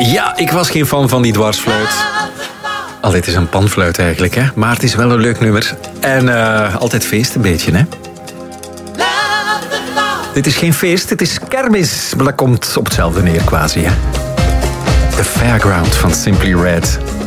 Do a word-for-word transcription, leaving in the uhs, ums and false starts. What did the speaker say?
Ja, ik was geen fan van die dwarsfluit. Al, dit is een panfluit eigenlijk, hè. Maar het is wel een leuk nummer. En uh, altijd feest een beetje, hè. Dit is geen feest, het is kermis. Maar dat komt op hetzelfde neer, quasi, hè. The Fairground van Simply Red.